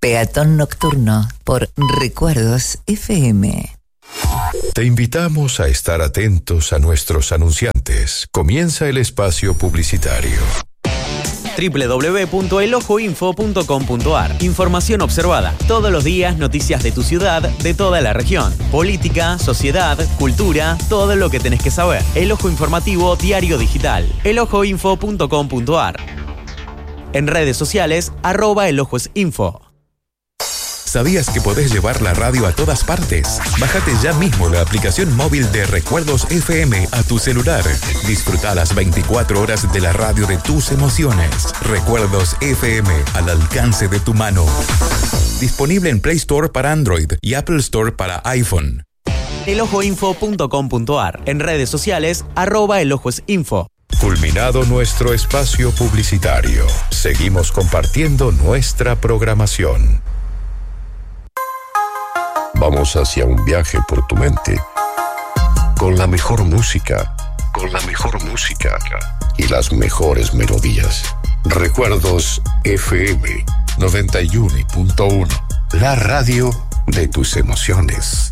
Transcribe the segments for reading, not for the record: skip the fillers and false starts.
Peatón Nocturno por Recuerdos FM. Te invitamos a estar atentos a nuestros anunciantes. Comienza el espacio publicitario. www.elojoinfo.com.ar. Información observada. Todos los días noticias de tu ciudad, de toda la región. Política, sociedad, cultura, todo lo que tenés que saber. El Ojo Informativo Diario Digital. elojoinfo.com.ar. En redes sociales, @elojoinfo. ¿Sabías que podés llevar la radio a todas partes? Bájate ya mismo la aplicación móvil de Recuerdos FM a tu celular. Disfruta las 24 horas de la radio de tus emociones. Recuerdos FM, al alcance de tu mano. Disponible en Play Store para Android y Apple Store para iPhone. elojoinfo.com.ar. En redes sociales, @elojoinfo. Culminado nuestro espacio publicitario, seguimos compartiendo nuestra programación. Vamos hacia un viaje por tu mente con la mejor música, y las mejores melodías. Recuerdos FM 91.1, la radio de tus emociones.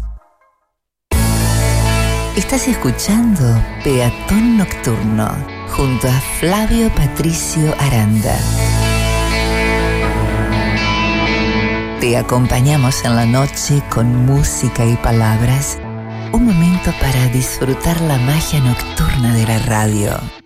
Estás escuchando Peatón Nocturno junto a Flavio Patricio Aranda. Te acompañamos en la noche con música y palabras. Un momento para disfrutar la magia nocturna de la radio.